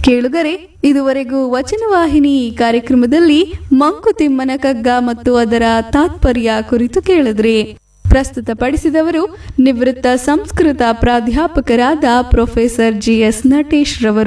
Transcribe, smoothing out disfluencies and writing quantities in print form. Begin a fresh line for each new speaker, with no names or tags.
ಕೇಳುಗರೆ, ಇದುವರೆಗೂ ವಚನವಾಹಿನಿ ಕಾರ್ಯಕ್ರಮದಲ್ಲಿ ಮಂಕುತಿಮ್ಮನ ಕಗ್ಗ ಮತ್ತು ಅದರ ತಾತ್ಪರ್ಯ ಕುರಿತು ಕೇಳಿದ್ರಿ. ಪ್ರಸ್ತುತಪಡಿಸಿದವರು ನಿವೃತ್ತ ಸಂಸ್ಕೃತ ಪ್ರಾಧ್ಯಾಪಕರಾದ ಪ್ರೊಫೆಸರ್ ಜಿಎಸ್ ನಟೇಶ್ ರವರು.